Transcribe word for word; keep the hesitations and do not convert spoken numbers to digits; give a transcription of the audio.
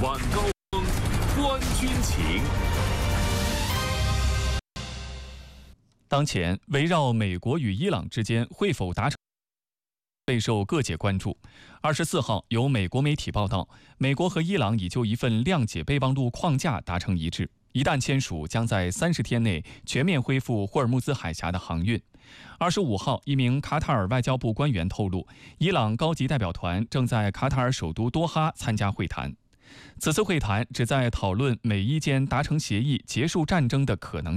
晚高峰，观军情。 当前，围绕美国与伊朗之间会否达成备受各界关注。二十四号，有美国媒体报道，美国和伊朗已就一份谅解备忘录框架达成一致，一旦签署，将在三十天内全面恢复霍尔木兹海峡的航运。二十五号，一名卡塔尔外交部官员透露，伊朗高级代表团正在卡塔尔首都多哈参加会谈。此次会谈旨在讨论美伊间达成协议、结束战争的可能。